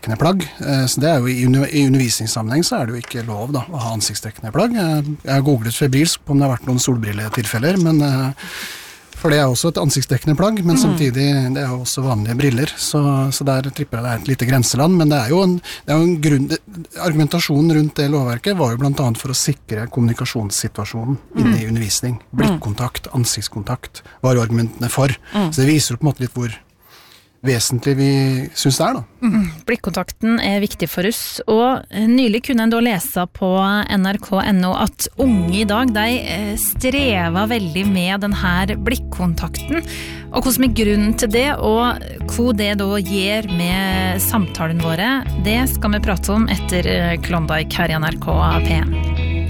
ansiktsdekkende plagg. Så det jo i undervisningssammenheng så det jo ikke lov da, å ha ansiktsdekkende plagg. Jeg har googlet febrilsk på om det har vært noen solbrilletilfeller, men for det også et ansiktsdekkende plagg, men samtidig det jo også vanlige briller, så der tripper jeg det et lite grenseland, men det jo en grunn, argumentasjonen rundt det lovverket var jo blant annet for å sikre kommunikasjonssituasjonen inne i undervisning. Blikkontakt, ansiktskontakt var jo argumentene for, så det viser jo på en måte litt hvor vesentlig vi synes det da. Blikkontakten viktig for oss, og nylig kunne en da lese på nrk.no at unge i dag, de strever veldig med denne blikkontakten, og hva som grunnen til det, og hva det da gjør med samtalen våre, det skal vi prate om etter Klondike her i NRK P1.